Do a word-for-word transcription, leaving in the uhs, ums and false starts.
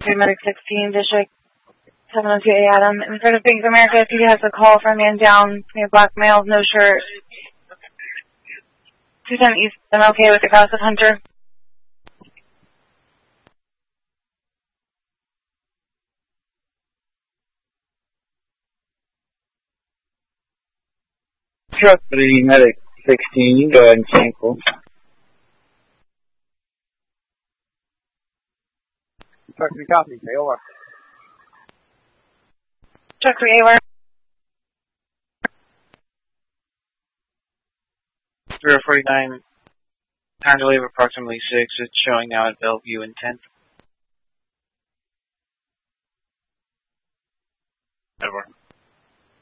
three Medic sixteen, District seven oh two A Adam. In front of Bank of America, P D has a call for a man down near black male, no shirt. two ten East, I'm okay with the cross of Hunter. Truck three, Medic sixteen, go ahead and cancel. Truck three, copy, stay over. Truck three, A where? three oh forty-nine, time to leave approximately six. It's showing now at Bellevue in tenth. Over.